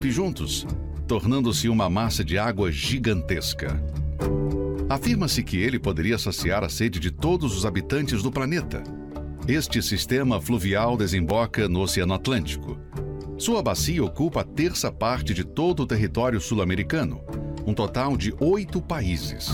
juntos, tornando-se uma massa de água gigantesca. Afirma-se que ele poderia saciar a sede de todos os habitantes do planeta. Este sistema fluvial desemboca no Oceano Atlântico. Sua bacia ocupa a terça parte de todo o território sul-americano, um total de 8 países.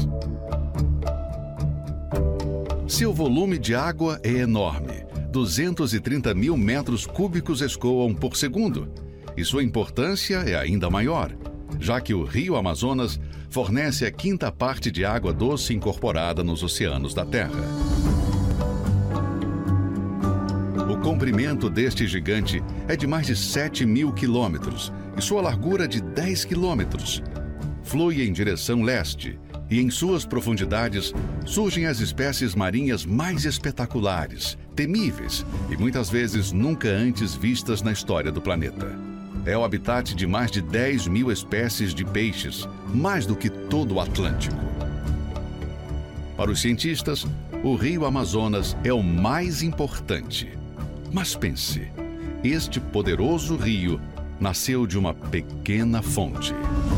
Seu volume de água é enorme, 230 mil metros cúbicos escoam por segundo, e sua importância é ainda maior, já que o Rio Amazonas fornece a quinta parte de água doce incorporada nos oceanos da Terra. O comprimento deste gigante é de mais de 7.000 quilômetros e sua largura de 10 quilômetros. Flui em direção leste e em suas profundidades surgem as espécies marinhas mais espetaculares, temíveis e muitas vezes nunca antes vistas na história do planeta. É o habitat de mais de 10 mil espécies de peixes, mais do que todo o Atlântico. Para os cientistas, o Rio Amazonas é o mais importante. Mas pense, este poderoso rio nasceu de uma pequena fonte.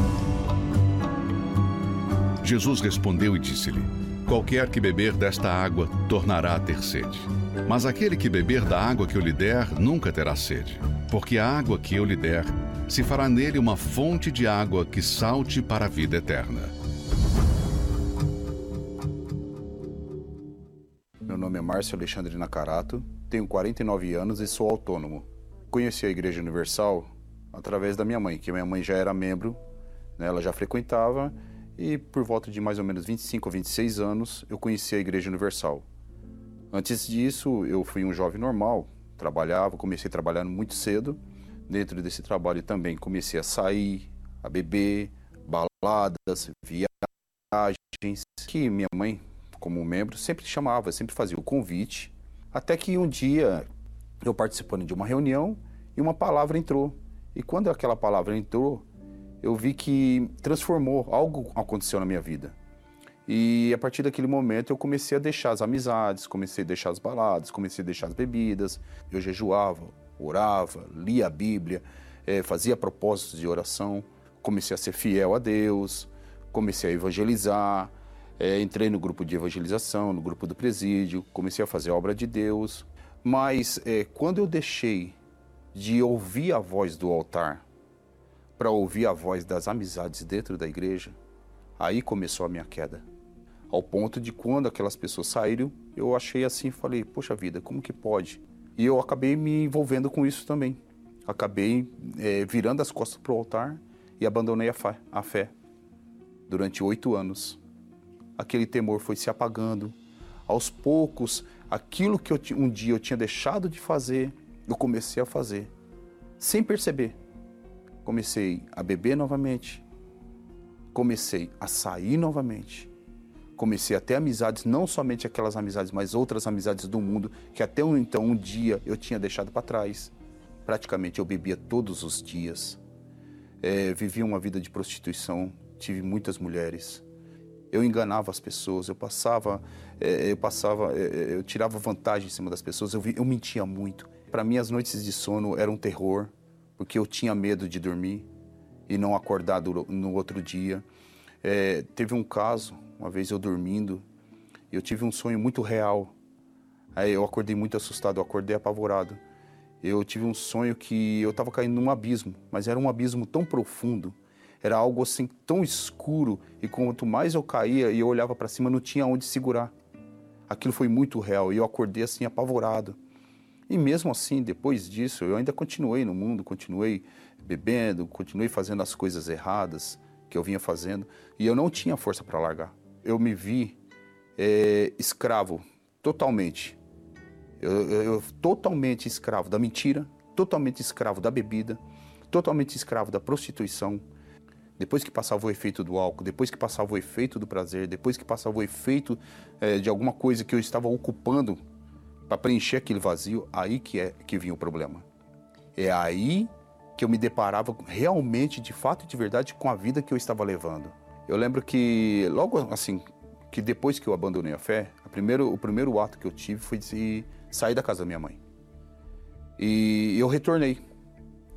Jesus respondeu e disse-lhe: qualquer que beber desta água tornará a ter sede. Mas aquele que beber da água que eu lhe der nunca terá sede, porque a água que eu lhe der se fará nele uma fonte de água que salte para a vida eterna. Meu nome é Márcio Alexandre Nakarato, tenho 49 anos e sou autônomo. Conheci a Igreja Universal através da minha mãe, que minha mãe já era membro, né, ela já frequentava, e por volta de mais ou menos 25 a 26 anos eu conheci a Igreja Universal. Antes disso, eu fui um jovem normal, comecei trabalhando muito cedo. Dentro desse trabalho também comecei a sair, a beber, baladas, viagens, que minha mãe, como membro, sempre chamava, sempre fazia o convite. Até que um dia, eu participando de uma reunião e uma palavra entrou. E quando aquela palavra entrou, eu vi que transformou, algo aconteceu na minha vida. E a partir daquele momento eu comecei a deixar as amizades, comecei a deixar as baladas, comecei a deixar as bebidas. Eu jejuava, orava, lia a Bíblia, fazia propósitos de oração, comecei a ser fiel a Deus, comecei a evangelizar, entrei no grupo de evangelização, no grupo do presídio, comecei a fazer a obra de Deus. Mas quando eu deixei de ouvir a voz do altar para ouvir a voz das amizades dentro da igreja, aí começou a minha queda. Ao ponto de quando aquelas pessoas saíram, eu achei assim, falei, poxa vida, como que pode? E eu acabei me envolvendo com isso também. Acabei virando as costas para o altar e abandonei a fé durante 8 anos. Aquele temor foi se apagando. Aos poucos, aquilo que um dia eu tinha deixado de fazer, eu comecei a fazer, sem perceber. Comecei a beber novamente, comecei a sair novamente, comecei a ter amizades, não somente aquelas amizades, mas outras amizades do mundo, que até então, um dia, eu tinha deixado para trás. Praticamente eu bebia todos os dias, vivia uma vida de prostituição, tive muitas mulheres. Eu enganava as pessoas, eu tirava vantagem em cima das pessoas, eu mentia muito. Para mim, as noites de sono eram um terror, porque eu tinha medo de dormir e não acordar no outro dia. Teve um caso, uma vez eu dormindo, eu tive um sonho muito real. Aí eu acordei muito assustado, eu acordei apavorado. Eu tive um sonho que eu estava caindo num abismo, mas era um abismo tão profundo, era algo assim tão escuro, e quanto mais eu caía e eu olhava para cima, não tinha onde segurar. Aquilo foi muito real e eu acordei assim apavorado. E mesmo assim, depois disso, eu ainda continuei no mundo, continuei bebendo, continuei fazendo as coisas erradas que eu vinha fazendo, e eu não tinha força para largar. Eu me vi escravo, totalmente. Eu totalmente escravo da mentira, totalmente escravo da bebida, totalmente escravo da prostituição. Depois que passava o efeito do álcool, depois que passava o efeito do prazer, depois que passava o efeito de alguma coisa que eu estava ocupando para preencher aquele vazio, aí que vinha o problema. É aí que eu me deparava realmente, de fato e de verdade, com a vida que eu estava levando. Eu lembro que logo assim, que depois que eu abandonei a fé, o primeiro ato que eu tive foi de sair da casa da minha mãe. E eu retornei.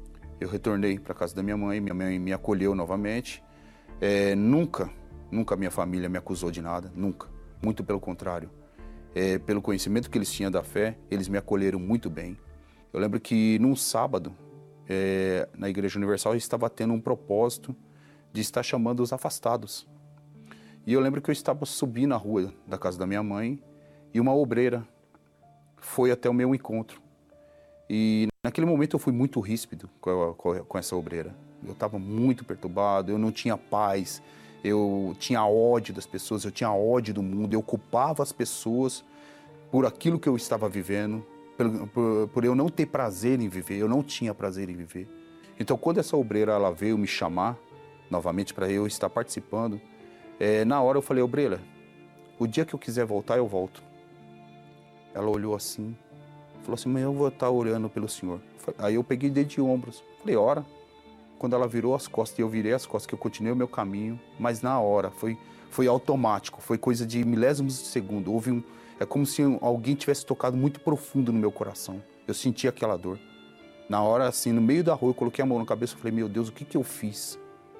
Eu retornei para casa da minha mãe me acolheu novamente. Nunca minha família me acusou de nada, nunca. Muito pelo contrário. Pelo conhecimento que eles tinham da fé, eles me acolheram muito bem. Eu lembro que num sábado, na Igreja Universal, eu estava tendo um propósito de estar chamando os afastados. E eu lembro que eu estava subindo a rua da casa da minha mãe e uma obreira foi até o meu encontro. E naquele momento eu fui muito ríspido com essa obreira. Eu estava muito perturbado, eu não tinha paz, eu tinha ódio das pessoas, eu tinha ódio do mundo, eu culpava as pessoas por aquilo que eu estava vivendo, por eu não ter prazer em viver, eu não tinha prazer em viver. Então quando essa obreira ela veio me chamar novamente para eu estar participando, na hora eu falei, obreira, o dia que eu quiser voltar, eu volto. Ela olhou assim, falou assim, mas eu vou estar orando pelo senhor. Aí eu peguei de ombros, falei, ora. Quando ela virou as costas e eu virei as costas, que eu continuei o meu caminho, mas na hora, foi automático, foi coisa de milésimos de segundo. É como se alguém tivesse tocado muito profundo no meu coração. Eu senti aquela dor. Na hora, assim, no meio da rua, eu coloquei a mão na cabeça e falei, meu Deus, o que eu fiz?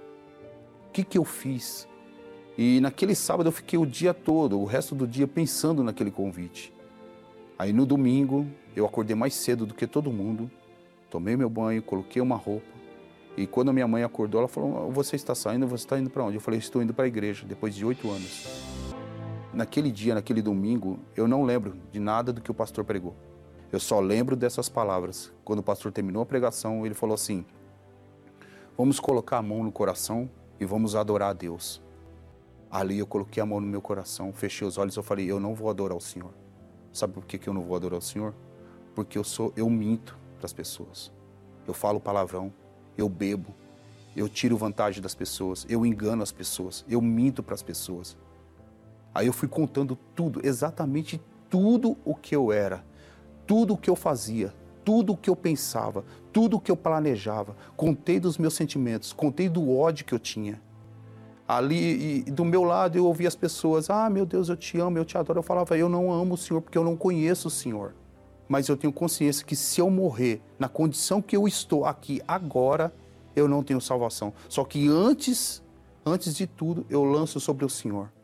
O que eu fiz? E naquele sábado eu fiquei o dia todo, o resto do dia, pensando naquele convite. Aí no domingo, eu acordei mais cedo do que todo mundo, tomei meu banho, coloquei uma roupa. E quando a minha mãe acordou, ela falou, você está saindo, você está indo para onde? Eu falei, estou indo para a igreja, depois de 8 anos. Naquele dia, naquele domingo, eu não lembro de nada do que o pastor pregou. Eu só lembro dessas palavras. Quando o pastor terminou a pregação, ele falou assim, vamos colocar a mão no coração e vamos adorar a Deus. Ali eu coloquei a mão no meu coração, fechei os olhos e eu falei, eu não vou adorar o Senhor. Sabe por que eu não vou adorar o Senhor? Porque eu minto para as pessoas. Eu falo palavrão. Eu bebo, eu tiro vantagem das pessoas, eu engano as pessoas, eu minto para as pessoas. Aí eu fui contando tudo, exatamente tudo o que eu era, tudo o que eu fazia, tudo o que eu pensava, tudo o que eu planejava. Contei dos meus sentimentos, contei do ódio que eu tinha. Ali, e do meu lado, eu ouvia as pessoas, meu Deus, eu te amo, eu te adoro. Eu falava, eu não amo o Senhor porque eu não conheço o Senhor. Mas eu tenho consciência que se eu morrer na condição que eu estou aqui agora, eu não tenho salvação. Só que antes de tudo, eu lanço sobre o Senhor.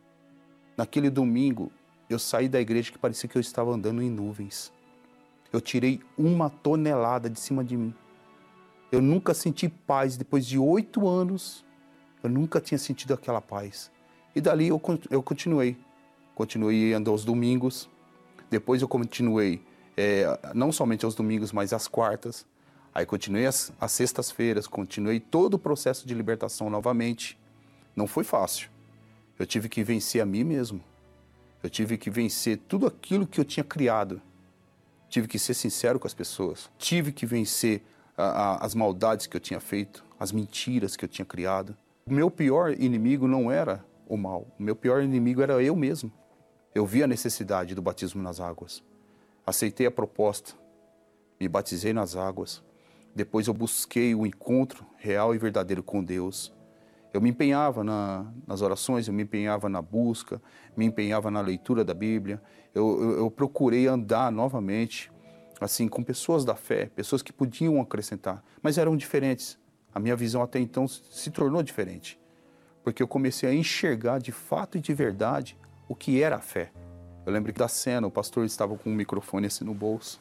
Naquele domingo, eu saí da igreja que parecia que eu estava andando em nuvens. Eu tirei 1 tonelada de cima de mim. Eu nunca senti paz. Depois de 8 anos, eu nunca tinha sentido aquela paz. E dali eu continuei. Continuei andando aos domingos. Depois eu continuei não somente aos domingos, mas às quartas. Aí continuei às sextas-feiras, continuei todo o processo de libertação novamente. Não foi fácil. Eu tive que vencer a mim mesmo. Eu tive que vencer tudo aquilo que eu tinha criado. Tive que ser sincero com as pessoas. Tive que vencer as maldades que eu tinha feito, as mentiras que eu tinha criado. O meu pior inimigo não era o mal. O meu pior inimigo era eu mesmo. Eu vi a necessidade do batismo nas águas. Aceitei a proposta, me batizei nas águas. Depois eu busquei o encontro real e verdadeiro com Deus. Eu me empenhava nas orações, eu me empenhava na busca, me empenhava na leitura da Bíblia. Eu procurei andar novamente assim, com pessoas da fé, pessoas que podiam acrescentar, mas eram diferentes. A minha visão até então se tornou diferente, porque eu comecei a enxergar de fato e de verdade o que era a fé. Eu lembro que da cena, o pastor estava com um microfone assim no bolso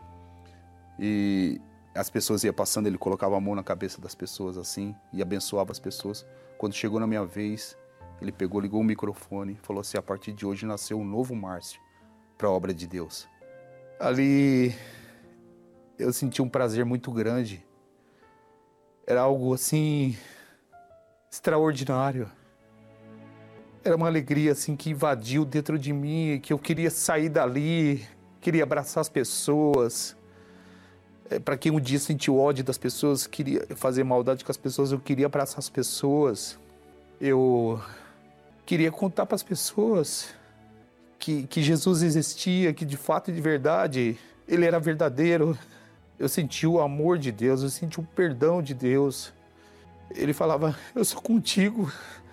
e as pessoas iam passando, ele colocava a mão na cabeça das pessoas assim e abençoava as pessoas. Quando chegou na minha vez, ele pegou, ligou o microfone e falou assim, a partir de hoje nasceu um novo Márcio para a obra de Deus. Ali eu senti um prazer muito grande. Era algo assim extraordinário. Era uma alegria assim que invadiu dentro de mim, que eu queria sair dali, queria abraçar as pessoas. Para quem um dia sentiu ódio das pessoas, queria fazer maldade com as pessoas, eu queria abraçar as pessoas. Eu queria contar para as pessoas que Jesus existia, que de fato e de verdade Ele era verdadeiro. Eu senti o amor de Deus, eu senti o perdão de Deus. Ele falava, eu sou contigo.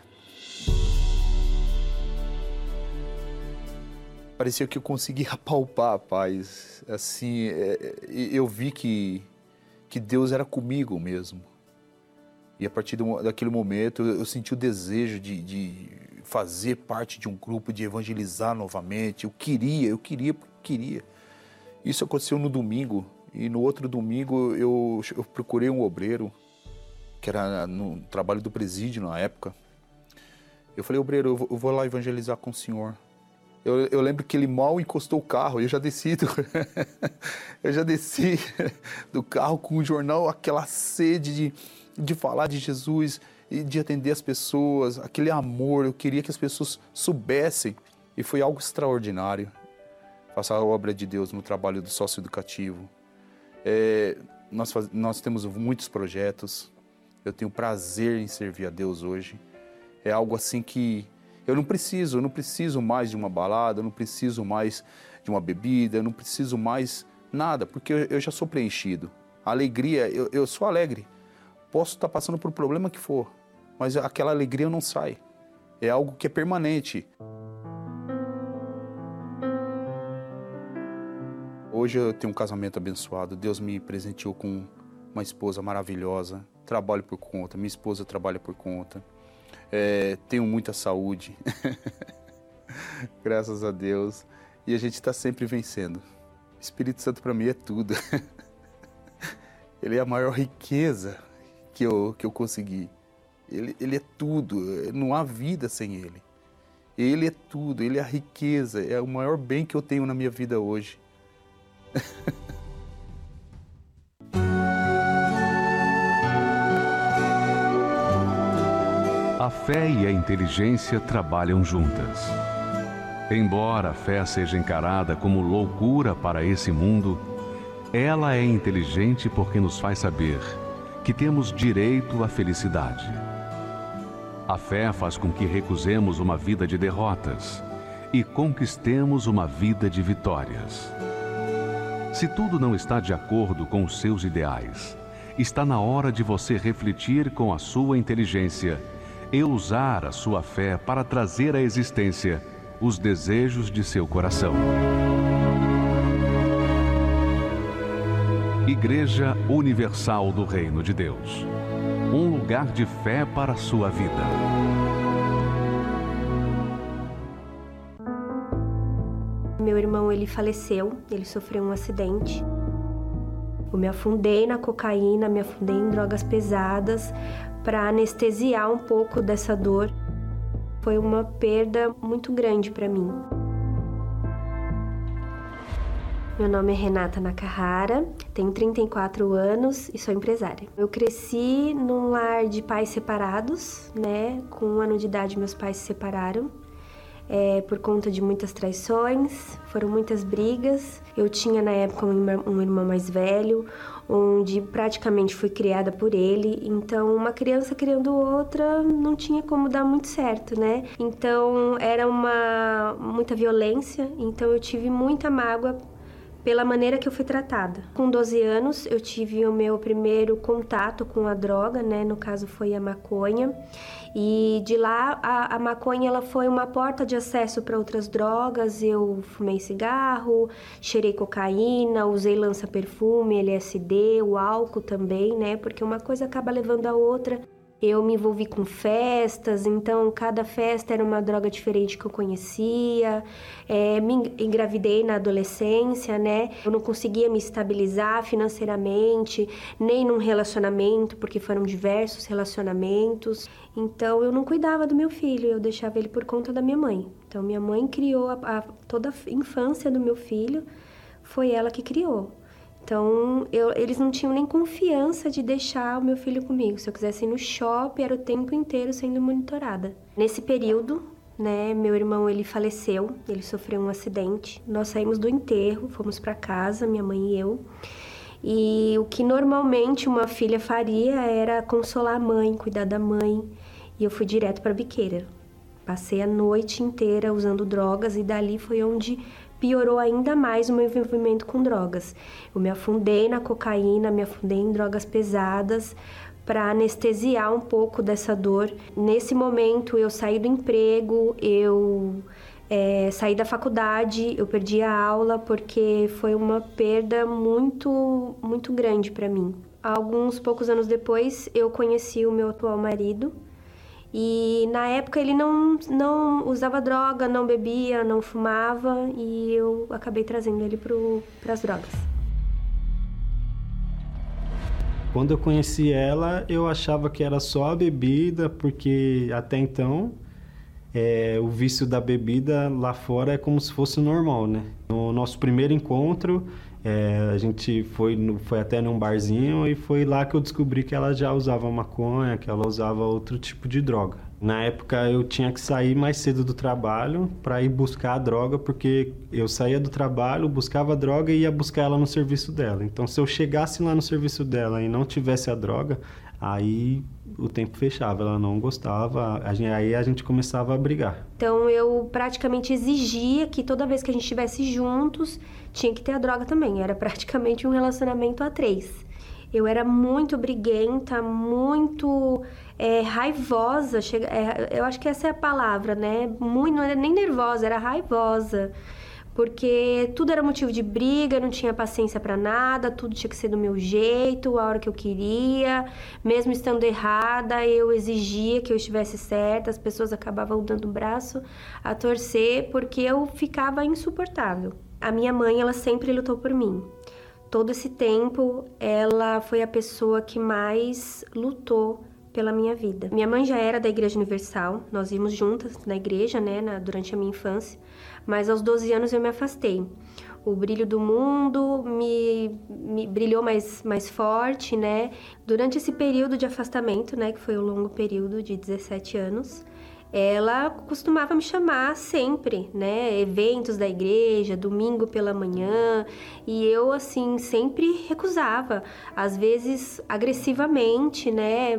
Parecia que eu conseguia palpar a paz. Assim, eu vi que que Deus era comigo mesmo. E a partir daquele momento eu senti o desejo de fazer parte de um grupo, de evangelizar novamente. Eu queria. Isso aconteceu no domingo, e no outro domingo eu procurei um obreiro, que era no trabalho do presídio na época. Eu falei, obreiro, eu vou lá evangelizar com o senhor. Eu lembro que ele mal encostou o carro, eu já desci do carro com o jornal, aquela sede de falar de Jesus e de atender as pessoas, aquele amor. Eu queria que as pessoas soubessem, e foi algo extraordinário. Faço a obra de Deus no trabalho do sócio educativo. Nós temos muitos projetos, eu tenho prazer em servir a Deus hoje. É algo assim que eu não preciso mais de uma balada, eu não preciso mais de uma bebida, eu não preciso mais nada, porque eu já sou preenchido. A alegria, eu sou alegre. Posso estar passando por problema que for, mas aquela alegria não sai. É algo que é permanente. Hoje eu tenho um casamento abençoado, Deus me presenteou com uma esposa maravilhosa, trabalho por conta, minha esposa trabalha por conta. Tenho muita saúde, graças a Deus, e a gente está sempre vencendo. O Espírito Santo para mim é tudo. Ele é a maior riqueza que eu consegui. Ele é tudo, não há vida sem Ele. Ele é tudo, Ele é a riqueza, é o maior bem que eu tenho na minha vida hoje. A fé e a inteligência trabalham juntas. Embora a fé seja encarada como loucura para esse mundo, ela é inteligente porque nos faz saber que temos direito à felicidade. A fé faz com que recusemos uma vida de derrotas e conquistemos uma vida de vitórias. Se tudo não está de acordo com os seus ideais, está na hora de você refletir com a sua inteligência e usar a sua fé para trazer à existência os desejos de seu coração. Igreja Universal do Reino de Deus. Um lugar de fé para a sua vida. Meu irmão, ele faleceu, ele sofreu um acidente. Eu me afundei na cocaína, me afundei em drogas pesadas para anestesiar um pouco dessa dor. Foi uma perda muito grande para mim. Meu nome é Renata Nakahara, tenho 34 anos e sou empresária. Eu cresci num lar de pais separados, né? Com 1 ano de idade meus pais se separaram. Por conta de muitas traições, foram muitas brigas. Eu tinha na época um irmão mais velho, onde praticamente fui criada por ele. Então, uma criança criando outra não tinha como dar muito certo, né? Então, era muita violência, então eu tive muita mágoa pela maneira que eu fui tratada. Com 12 anos, eu tive o meu primeiro contato com a droga, né? No caso, foi a maconha. E de lá, a maconha ela foi uma porta de acesso para outras drogas. Eu fumei cigarro, cheirei cocaína, usei lança-perfume, LSD, o álcool também, né? Porque uma coisa acaba levando a outra. Eu me envolvi com festas, então cada festa era uma droga diferente que eu conhecia. Me engravidei na adolescência, né? Eu não conseguia me estabilizar financeiramente, nem num relacionamento, porque foram diversos relacionamentos. Então eu não cuidava do meu filho, eu deixava ele por conta da minha mãe. Então minha mãe criou toda a infância do meu filho, foi ela que criou. Então, eles não tinham nem confiança de deixar o meu filho comigo. Se eu quisesse ir no shopping, era o tempo inteiro sendo monitorada. Nesse período, né, meu irmão, ele faleceu, ele sofreu um acidente. Nós saímos do enterro, fomos para casa, minha mãe e eu. E o que normalmente uma filha faria era consolar a mãe, cuidar da mãe. E eu fui direto para a biqueira. Passei a noite inteira usando drogas e dali foi onde piorou ainda mais o meu envolvimento com drogas. Eu me afundei na cocaína, me afundei em drogas pesadas para anestesiar um pouco dessa dor. Nesse momento eu saí do emprego, eu saí da faculdade, eu perdi a aula porque foi uma perda muito, muito grande para mim. Alguns poucos anos depois, eu conheci o meu atual marido. E na época ele não usava droga, não bebia, não fumava. E eu acabei trazendo ele para as drogas. Quando eu conheci ela, eu achava que era só a bebida, porque até então o vício da bebida lá fora é como se fosse normal, né? No nosso primeiro encontro, a gente foi até num barzinho e foi lá que eu descobri que ela já usava maconha, que ela usava outro tipo de droga. Na época eu tinha que sair mais cedo do trabalho para ir buscar a droga, porque eu saía do trabalho, buscava a droga e ia buscar ela no serviço dela. Então se eu chegasse lá no serviço dela e não tivesse a droga, aí o tempo fechava, ela não gostava, aí a gente começava a brigar. Então eu praticamente exigia que toda vez que a gente estivesse juntos, tinha que ter a droga também. Era praticamente um relacionamento a 3. Eu era muito briguenta, muito raivosa. Eu acho que essa é a palavra, né? Não era nem nervosa, era raivosa. Porque tudo era motivo de briga, não tinha paciência pra nada, tudo tinha que ser do meu jeito, a hora que eu queria. Mesmo estando errada, eu exigia que eu estivesse certa, as pessoas acabavam dando o braço a torcer, porque eu ficava insuportável. A minha mãe, ela sempre lutou por mim. Todo esse tempo, ela foi a pessoa que mais lutou pela minha vida. Minha mãe já era da Igreja Universal, nós íamos juntas na igreja, né, durante a minha infância, mas aos 12 anos eu me afastei. O brilho do mundo me brilhou mais forte, né? Durante esse período de afastamento, né, que foi um longo período de 17 anos, ela costumava me chamar sempre, né? Eventos da igreja, domingo pela manhã, e eu, assim, sempre recusava, às vezes agressivamente, né?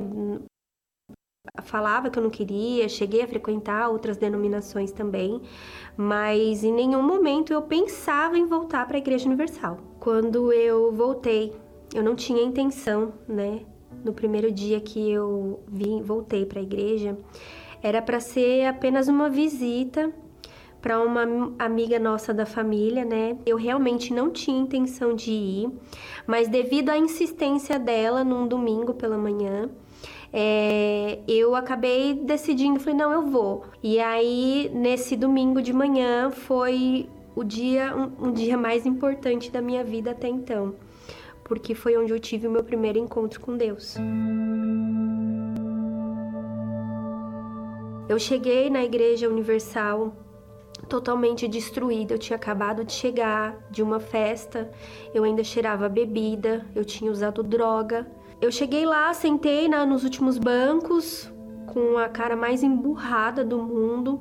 Falava que eu não queria, cheguei a frequentar outras denominações também, mas em nenhum momento eu pensava em voltar para a Igreja Universal. Quando eu voltei, eu não tinha intenção, né? No primeiro dia que eu voltei para a igreja, era para ser apenas uma visita para uma amiga nossa da família, né? Eu realmente não tinha intenção de ir, mas devido à insistência dela num domingo pela manhã, eu acabei decidindo, falei, não, eu vou. E aí, nesse domingo de manhã, foi um dia mais importante da minha vida até então, porque foi onde eu tive o meu primeiro encontro com Deus. Eu cheguei na Igreja Universal totalmente destruída. Eu tinha acabado de chegar de uma festa, eu ainda cheirava bebida, eu tinha usado droga. Eu cheguei lá, sentei nos últimos bancos, com a cara mais emburrada do mundo.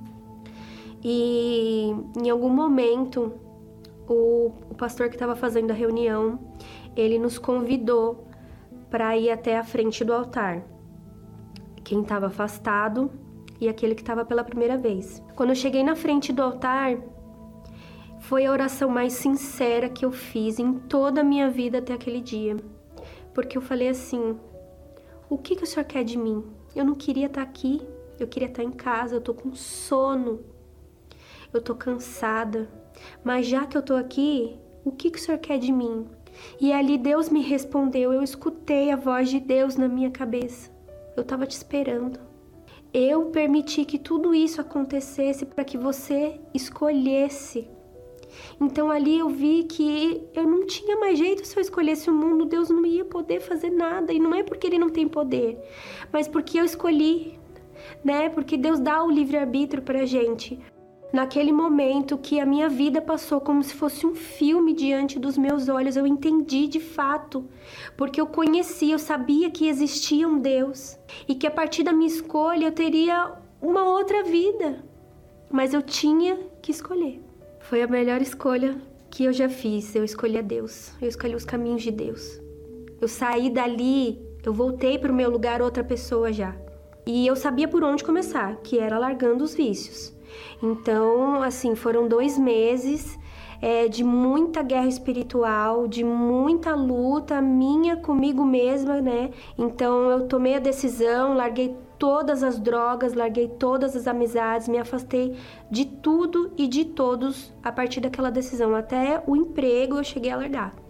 E em algum momento, o pastor que estava fazendo a reunião, ele nos convidou para ir até a frente do altar. Quem estava afastado e aquele que estava pela primeira vez. Quando eu cheguei na frente do altar, foi a oração mais sincera que eu fiz em toda a minha vida até aquele dia. Porque eu falei assim, o que o Senhor quer de mim? Eu não queria estar aqui, eu queria estar em casa, eu tô com sono, eu tô cansada. Mas já que eu tô aqui, o que o Senhor quer de mim? E ali Deus me respondeu, eu escutei a voz de Deus na minha cabeça. Eu tava te esperando. Eu permiti que tudo isso acontecesse para que você escolhesse. Então ali eu vi que eu não tinha mais jeito. Se eu escolhesse o mundo, Deus não ia poder fazer nada. E não é porque Ele não tem poder, mas porque eu escolhi, né? Porque Deus dá o livre-arbítrio pra gente. Naquele momento que a minha vida passou como se fosse um filme diante dos meus olhos, eu entendi de fato, porque eu conhecia, eu sabia que existia um Deus e que a partir da minha escolha eu teria uma outra vida, mas eu tinha que escolher. Foi a melhor escolha que eu já fiz, eu escolhi a Deus, eu escolhi os caminhos de Deus. Eu saí dali, eu voltei para o meu lugar outra pessoa já. E eu sabia por onde começar, que era largando os vícios. Então, assim, foram 2 meses de muita guerra espiritual, de muita luta minha comigo mesma, né? Então, eu tomei a decisão, larguei todas as drogas, larguei todas as amizades, me afastei de tudo e de todos a partir daquela decisão. Até o emprego eu cheguei a largar.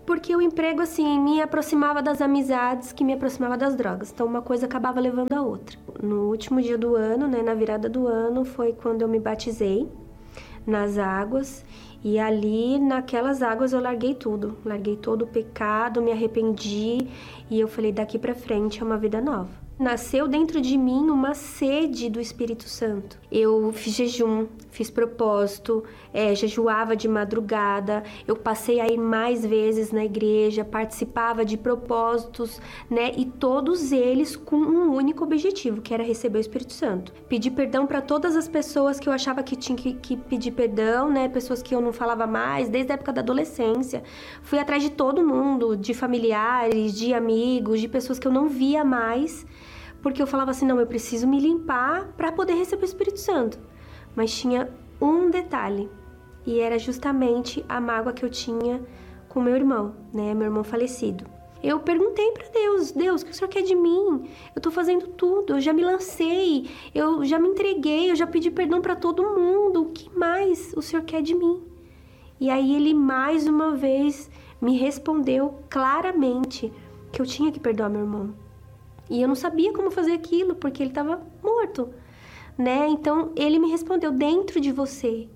porque o emprego, assim, me aproximava das amizades, que me aproximava das drogas. Então, uma coisa acabava levando a outra. No último dia do ano, né, na virada do ano, foi quando eu me batizei nas águas. E ali, naquelas águas, eu larguei tudo. Larguei todo o pecado, me arrependi. E eu falei, daqui pra frente é uma vida nova. Nasceu dentro de mim uma sede do Espírito Santo. Eu fiz jejum, fiz propósito, jejuava de madrugada, eu passei a ir mais vezes na igreja, participava de propósitos, né? E todos eles com um único objetivo, que era receber o Espírito Santo. Pedi perdão para todas as pessoas que eu achava que tinha que pedir perdão, né? Pessoas que eu não falava mais, desde a época da adolescência. Fui atrás de todo mundo, de familiares, de amigos, de pessoas que eu não via mais, porque eu falava assim, não, eu preciso me limpar para poder receber o Espírito Santo. Mas tinha um detalhe, e era justamente a mágoa que eu tinha com meu irmão, né, meu irmão falecido. Eu perguntei para Deus, o que o Senhor quer de mim? Eu tô fazendo tudo, eu já me lancei, eu já me entreguei, eu já pedi perdão para todo mundo, o que mais o Senhor quer de mim? E aí ele mais uma vez me respondeu claramente que eu tinha que perdoar meu irmão. E eu não sabia como fazer aquilo, porque ele estava morto, né? Então, ele me respondeu, dentro de você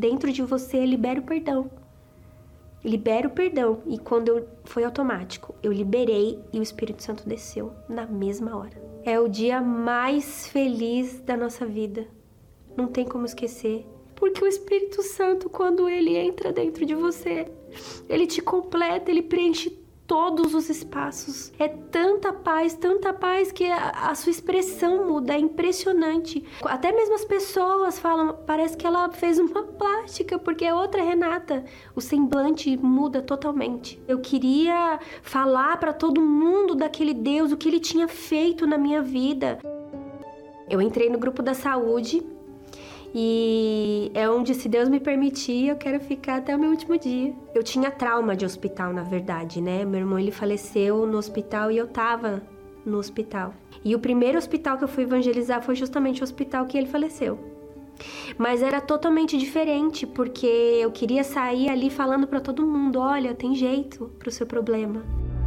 libera o perdão. Libera o perdão. E quando foi automático, eu liberei e o Espírito Santo desceu na mesma hora. É o dia mais feliz da nossa vida. Não tem como esquecer. Porque o Espírito Santo, quando ele entra dentro de você, ele te completa, ele preenche todos os espaços. É tanta paz que a sua expressão muda, é impressionante. Até mesmo as pessoas falam, parece que ela fez uma plástica, porque é outra Renata. O semblante muda totalmente. Eu queria falar para todo mundo daquele Deus, o que ele tinha feito na minha vida. Eu entrei no grupo da saúde, e é onde, se Deus me permitir, eu quero ficar até o meu último dia. Eu tinha trauma de hospital, na verdade, né? Meu irmão, ele faleceu no hospital e eu tava no hospital. E o primeiro hospital que eu fui evangelizar foi justamente o hospital que ele faleceu. Mas era totalmente diferente, porque eu queria sair ali falando pra todo mundo, olha, tem jeito pro seu problema.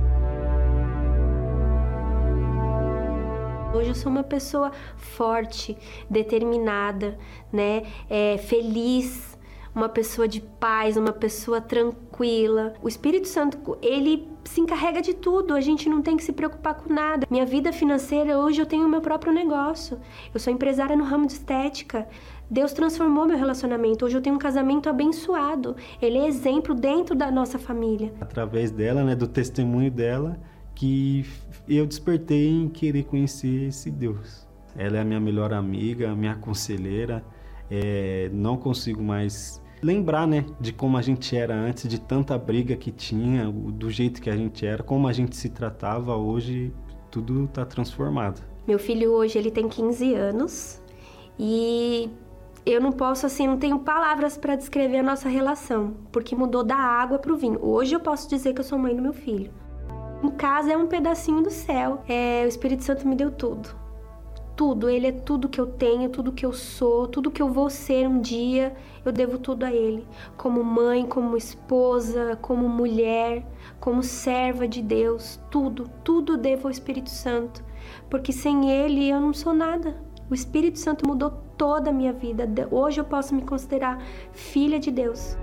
Hoje eu sou uma pessoa forte, determinada, né? Feliz, uma pessoa de paz, uma pessoa tranquila. O Espírito Santo, ele se encarrega de tudo, a gente não tem que se preocupar com nada. Minha vida financeira, hoje eu tenho o meu próprio negócio. Eu sou empresária no ramo de estética. Deus transformou meu relacionamento. Hoje eu tenho um casamento abençoado. Ele é exemplo dentro da nossa família. Através dela, né, do testemunho dela, que eu despertei em querer conhecer esse Deus. Ela é a minha melhor amiga, a minha conselheira. Não consigo mais lembrar, né, de como a gente era antes, de tanta briga que tinha, do jeito que a gente era, como a gente se tratava. Hoje tudo está transformado. Meu filho hoje ele tem 15 anos e eu não posso, assim, não tenho palavras para descrever a nossa relação, porque mudou da água para o vinho. Hoje eu posso dizer que eu sou mãe do meu filho. Em casa é um pedacinho do céu. O Espírito Santo me deu tudo. Tudo. Ele é tudo que eu tenho, tudo que eu sou, tudo que eu vou ser um dia. Eu devo tudo a Ele. Como mãe, como esposa, como mulher, como serva de Deus. Tudo. Tudo devo ao Espírito Santo. Porque sem Ele eu não sou nada. O Espírito Santo mudou toda a minha vida. Hoje eu posso me considerar filha de Deus.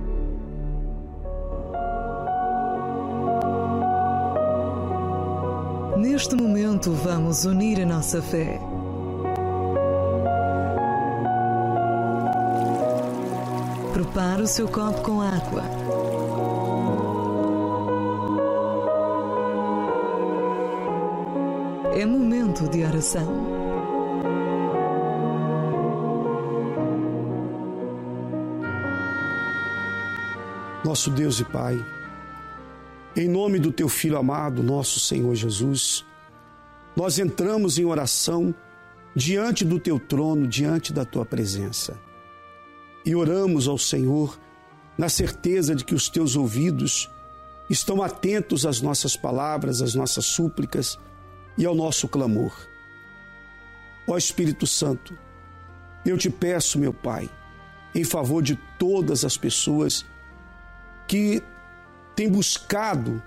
Neste momento, vamos unir a nossa fé. Prepare o seu copo com água. É momento de oração. Nosso Deus e Pai, em nome do Teu Filho amado, nosso Senhor Jesus, nós entramos em oração diante do Teu trono, diante da Tua presença. E oramos ao Senhor na certeza de que os Teus ouvidos estão atentos às nossas palavras, às nossas súplicas e ao nosso clamor. Ó Espírito Santo, eu te peço, meu Pai, em favor de todas as pessoas que tem buscado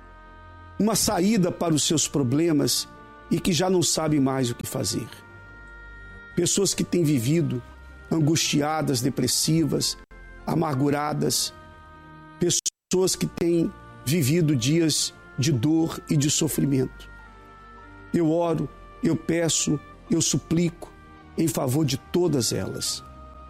uma saída para os seus problemas e que já não sabe mais o que fazer. Pessoas que têm vivido angustiadas, depressivas, amarguradas. Pessoas que têm vivido dias de dor e de sofrimento. Eu oro, eu peço, eu suplico em favor de todas elas.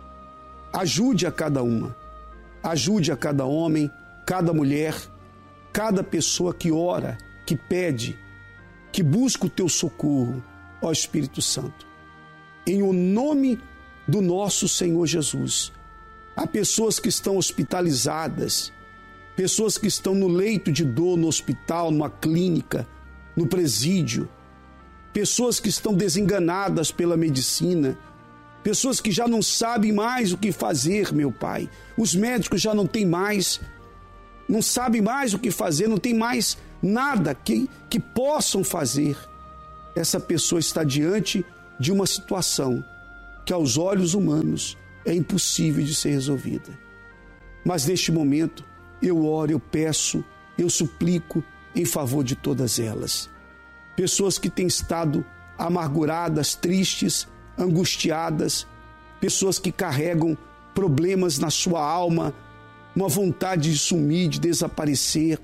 Ajude a cada uma. Ajude a cada homem, cada mulher, cada pessoa que ora, que pede, que busca o teu socorro, ó Espírito Santo. Em o nome do nosso Senhor Jesus. Há pessoas que estão hospitalizadas, pessoas que estão no leito de dor, no hospital, numa clínica, no presídio, pessoas que estão desenganadas pela medicina, pessoas que já não sabem mais o que fazer, meu Pai. Os médicos já não têm mais, não sabem mais o que fazer, não tem mais nada que possam fazer. Essa pessoa está diante de uma situação que aos olhos humanos é impossível de ser resolvida. Mas neste momento eu oro, eu peço, eu suplico em favor de todas elas. Pessoas que têm estado amarguradas, tristes, angustiadas, pessoas que carregam problemas na sua alma, uma vontade de sumir, de desaparecer.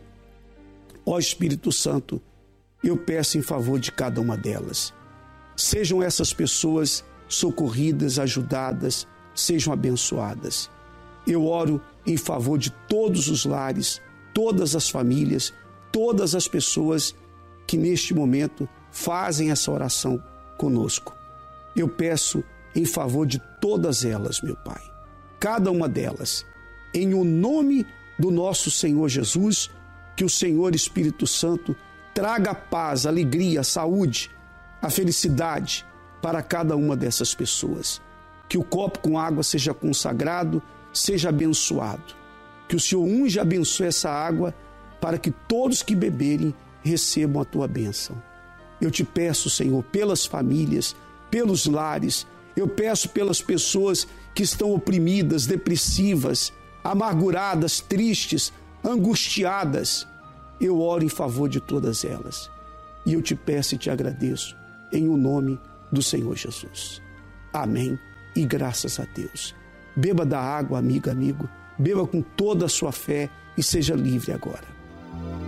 Ó Espírito Santo, eu peço em favor de cada uma delas. Sejam essas pessoas socorridas, ajudadas, sejam abençoadas. Eu oro em favor de todos os lares, todas as famílias, todas as pessoas que neste momento fazem essa oração conosco. Eu peço em favor de todas elas, meu Pai, cada uma delas, em o nome do nosso Senhor Jesus, que o Senhor Espírito Santo traga a paz, a alegria, a saúde, a felicidade para cada uma dessas pessoas. Que o copo com água seja consagrado, seja abençoado. Que o Senhor unja e abençoe essa água para que todos que beberem recebam a tua bênção. Eu te peço, Senhor, pelas famílias, pelos lares, eu peço pelas pessoas que estão oprimidas, depressivas, amarguradas, tristes, angustiadas. Eu oro em favor de todas elas. E eu te peço e te agradeço em o nome do Senhor Jesus. Amém e graças a Deus. Beba da água, amiga, amigo. Beba com toda a sua fé e seja livre agora.